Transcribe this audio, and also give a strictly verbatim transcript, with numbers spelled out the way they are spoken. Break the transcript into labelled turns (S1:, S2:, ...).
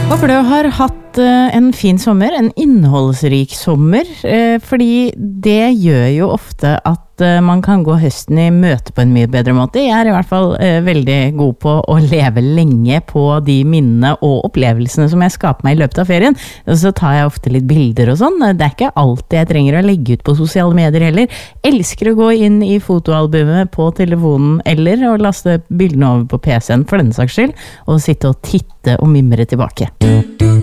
S1: Håper du har hatt en fin sommer, en innholdsrik sommer, fordi det gjør jo ofte at man kan gå høsten i møte på en mye bedre måte. Jeg er i hvert fall veldig god på å leve lenge på de minnene og opplevelsene som jeg skaper meg i løpet av ferien. Så tar jeg ofte litt bilder og sånn. Det er ikke alltid jeg trenger å legge ut på sosiale medier heller. Elsker å gå inn i fotoalbumet på telefonen eller å laste bildene over på P C-en for denne saks skyld, og sitte og titte og mimre tilbake.